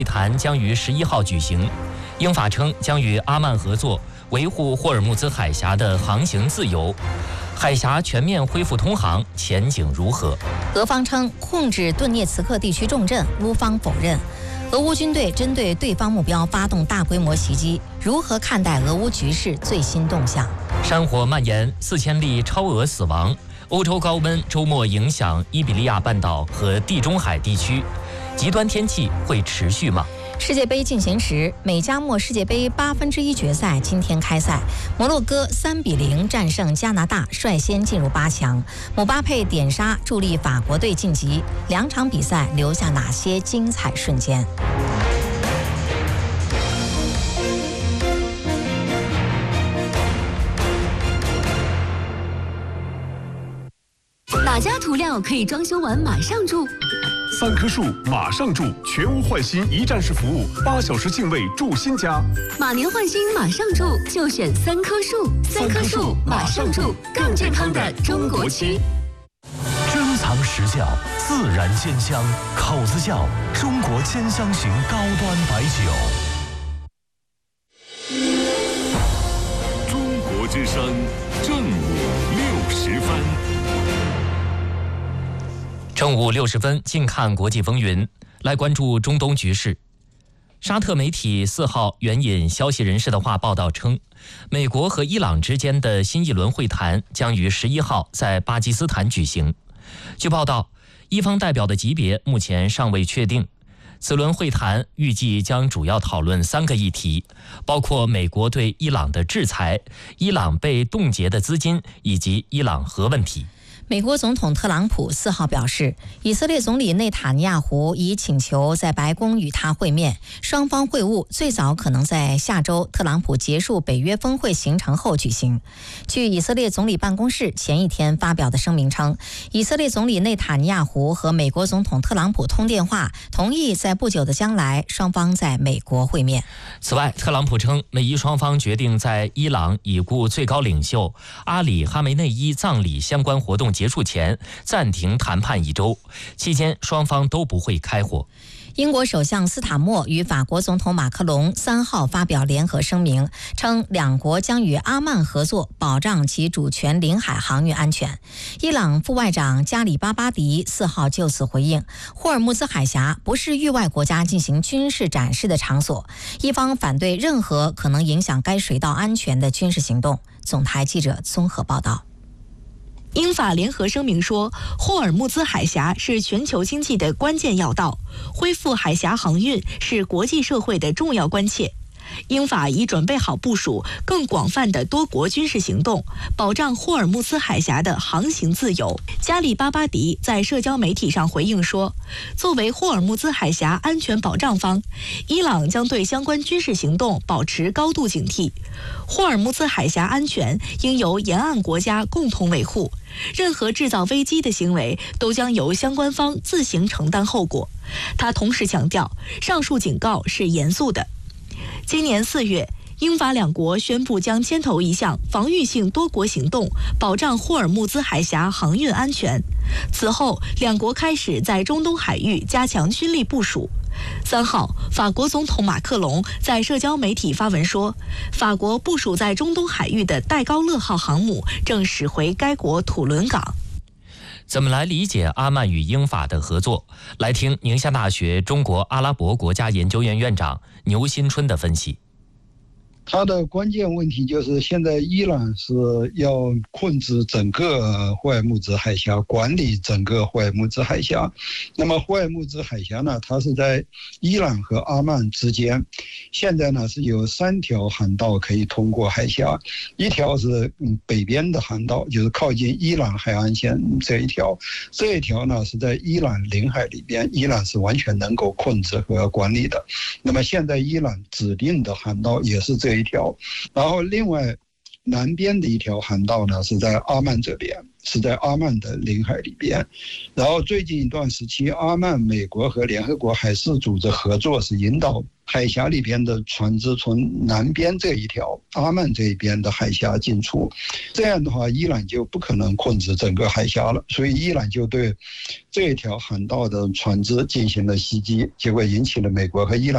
会谈将于11号举行。英法称将与阿曼合作，维护霍尔木兹海峡的航行自由。海峡全面恢复通航前景如何？ 俄方称控制顿涅茨克地区重镇，乌方否认。俄乌军队针对对方目标发动大规模袭击，如何看待俄乌局势最新动向？ 山火蔓延，4000例超额死亡。欧洲高温周末影响伊比利亚半岛和地中海地区，极端天气会持续吗？ 世界杯进行时，美加墨世界杯1/8决赛今天开赛，摩洛哥3-0战胜加拿大，率先进入8强。姆巴佩点杀助力法国队晋级。2场比赛留下哪些精彩瞬间？ 哪家涂料可以装修完马上住 ？3棵树马上住，全屋换新一站式服务，8小时净位住新家。 马年换新马上住，就选3棵树。3棵树马上住，更健康的中国区。 珍藏实窖，自然鲜香，口子窖中国千香型高端白酒。 中国之声正午60分。 正午60分，近看国际风云，来关注中东局势。沙特媒体4号援引消息人士的话报道称，美国和伊朗之间的新一轮会谈将于11号在巴基斯坦举行。据报道，伊方代表的级别目前尚未确定。此轮会谈预计将主要讨论3个议题，包括美国对伊朗的制裁、伊朗被冻结的资金以及伊朗核问题。 美国总统特朗普4号表示，以色列总理内塔尼亚胡已请求在白宫与他会面，双方会晤最早可能在下周特朗普结束北约峰会行程后举行。据以色列总理办公室前一天发表的声明称，以色列总理内塔尼亚胡和美国总统特朗普通电话，同意在不久的将来双方在美国会面。 此外，特朗普称美伊双方决定在伊朗已故最高领袖阿里·哈梅内伊葬礼相关活动结束前暂停谈判1周，期间双方都不会开火。 英国首相斯塔默与法国总统马克龙3号发表联合声明，称两国将与阿曼合作，保障其主权领海航运安全。伊朗副外长加里巴巴迪4号就此回应，霍尔木兹海峡不是域外国家进行军事展示的场所，伊方反对任何可能影响该水道安全的军事行动。总台记者综合报道。 英法联合声明说，霍尔木兹海峡是全球经济的关键要道，恢复海峡航运是国际社会的重要关切。英法已准备好部署更广泛的多国军事行动，保障霍尔木兹海峡的航行自由。加里巴巴迪在社交媒体上回应说，作为霍尔木兹海峡安全保障方，伊朗将对相关军事行动保持高度警惕。霍尔木兹海峡安全应由沿岸国家共同维护，任何制造危机的行为都将由相关方自行承担后果。他同时强调，上述警告是严肃的。今年4月，英法两国宣布将牵头一项防御性多国行动，保障霍尔木兹海峡航运安全。此后，两国开始在中东海域加强军力部署。3号，法国总统马克龙在社交媒体发文说，法国部署在中东海域的戴高乐号航母正驶回该国土伦港。 怎么来理解阿曼与英法的合作？来听宁夏大学中国阿拉伯国家研究院院长牛新春的分析。 它的关键问题就是现在伊朗是要控制整个霍尔木兹海峡，管理整个霍尔木兹海峡。那么霍尔木兹海峡呢，它是在伊朗和阿曼之间，现在呢是有3条航道可以通过海峡，一条是北边的航道，就是靠近伊朗海岸线这一条呢是在伊朗领海里边，伊朗是完全能够控制和管理的。那么现在伊朗指定的航道也是这一条，然后另外南边的一条航道呢是在阿曼这边，是在阿曼的领海里边。然后最近一段时期，阿曼、美国和联合国海事组织合作，是引导海峡里边的船只从南边这一条阿曼这一边的海峡进出。这样的话，伊朗就不可能控制整个海峡了，所以伊朗就对这条航道的船只进行了袭击，结果引起了美国和伊朗